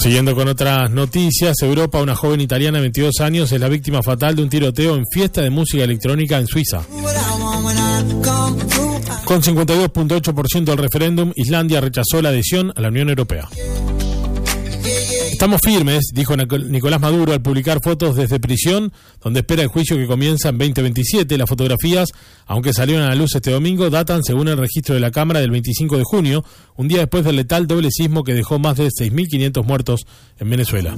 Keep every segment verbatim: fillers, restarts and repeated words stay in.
Siguiendo con otras noticias, Europa, una joven italiana de veintidós años es la víctima fatal de un tiroteo en fiesta de música electrónica en Suiza. Con cincuenta y dos punto ocho por ciento del referéndum, Islandia rechazó la adhesión a la Unión Europea. Estamos firmes, dijo Nicolás Maduro al publicar fotos desde prisión, donde espera el juicio que comienza en veinte veintisiete. Las fotografías, aunque salieron a la luz este domingo, datan, según el registro de la Cámara, del veinticinco de junio, un día después del letal doble sismo que dejó más de seis mil quinientos muertos en Venezuela.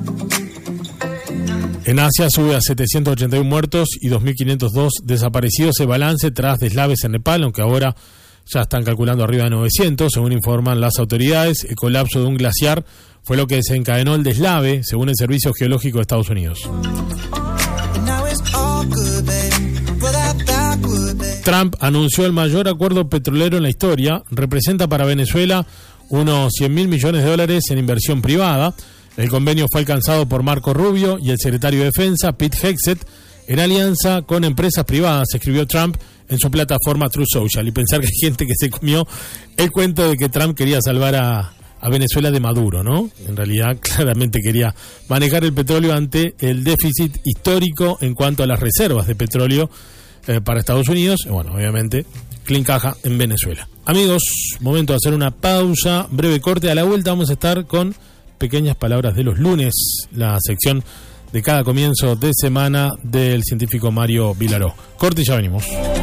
En Asia sube a setecientos ochenta y uno muertos y dos mil quinientos dos desaparecidos el balance tras deslaves en Nepal, aunque ahora ya están calculando arriba de novecientos, según informan las autoridades. El colapso de un glaciar fue lo que desencadenó el deslave, según el Servicio Geológico de Estados Unidos. Trump anunció el mayor acuerdo petrolero en la historia. Representa para Venezuela unos cien mil millones de dólares en inversión privada. El convenio fue alcanzado por Marco Rubio y el secretario de Defensa, Pete Hegseth, en alianza con empresas privadas, escribió Trump en su plataforma Truth Social. Y pensar que hay gente que se comió el cuento de que Trump quería salvar a, a Venezuela de Maduro, ¿no? En realidad, claramente quería manejar el petróleo ante el déficit histórico en cuanto a las reservas de petróleo eh, para Estados Unidos. Y bueno, obviamente, clean caja en Venezuela. Amigos, momento de hacer una pausa, breve corte. A la vuelta vamos a estar con pequeñas palabras de los lunes, la sección de cada comienzo de semana del científico Mario Vilaró. Corte y ya venimos.